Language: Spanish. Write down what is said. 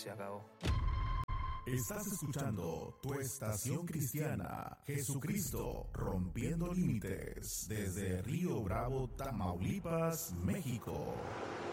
se acabó. Estás escuchando tu estación cristiana, Jesucristo rompiendo límites, desde Río Bravo, Tamaulipas, México.